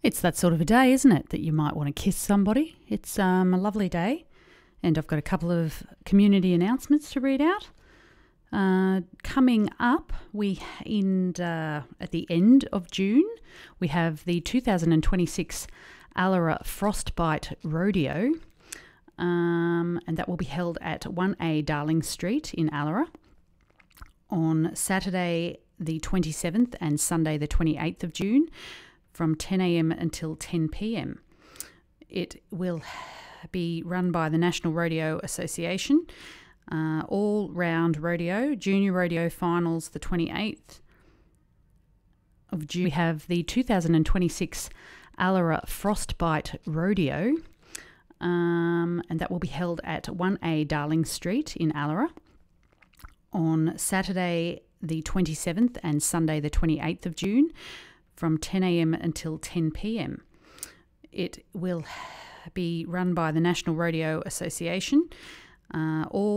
It's that sort of a day, isn't it, that you might want to kiss somebody. It's a lovely day, and I've got a couple of community announcements to read out. Coming up, at the end of June, we have the 2026 Allara Frostbite Rodeo, and that will be held at 1A Darling Street in Allara on Saturday the 27th and Sunday the 28th of June from 10 a.m. until 10 p.m. It will be run by the National Rodeo Association. All-round rodeo, junior rodeo finals the 28th of June. We have the 2026 Allara Frostbite Rodeo, and that will be held at 1A Darling Street in Allara on Saturday the 27th and Sunday the 28th of June from 10 a.m. until 10 p.m. It will be run by the National Rodeo Association. All